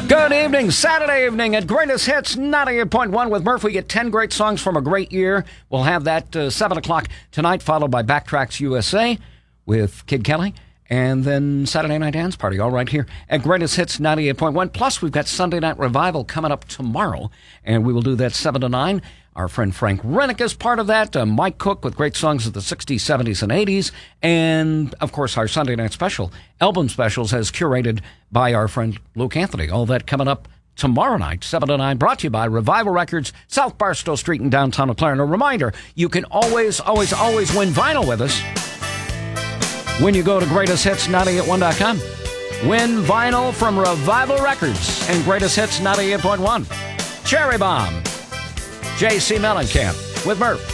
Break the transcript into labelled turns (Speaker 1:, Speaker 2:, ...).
Speaker 1: Good evening, Saturday evening at Greatest Hits 98.1 with Murph. We get 10 great songs from a great year. We'll have that 7 o'clock tonight, followed by Backtracks USA with Kid Kelly. And then Saturday Night Dance Party, all right here at Greatest Hits 98.1. Plus, we've got Sunday Night Revival coming up tomorrow, and we will do that 7 to 9. Our friend Frank Rennick is part of that. Mike Cook with great songs of the 60s, 70s, and 80s. And, of course, our Sunday Night Special, album specials, as curated by our friend Luke Anthony. All that coming up tomorrow night, 7 to 9, brought to you by Revival Records, South Barstow Street in downtown Eau Claire. And a reminder, you can always win vinyl with us when you go to GreatestHits981.com. Win vinyl from Revival Records and Greatest Hits 98.1. Cherry Bomb. J.C. Mellencamp with Murph.